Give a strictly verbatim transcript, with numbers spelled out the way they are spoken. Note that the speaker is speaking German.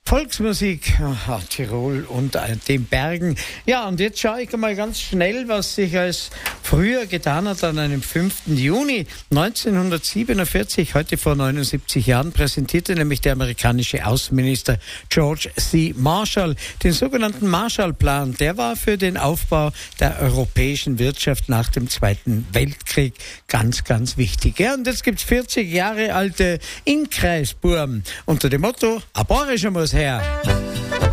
Volksmusik, aha, Tirol und äh, den Bergen. Ja, und jetzt schaue ich mal ganz schnell, was sich als früher getan hat an einem fünften Juni neunzehnhundertsiebenundvierzig, heute vor neunundsiebzig Jahren, präsentierte nämlich der amerikanische Außenminister George C. Marshall den sogenannten Marshallplan. Der war für den Aufbau der europäischen Wirtschaft nach dem Zweiten Weltkrieg ganz, ganz wichtig. Ja, und jetzt gibt's vierzig Jahre alte Inkreisburm unter dem Motto: Aborische muss her.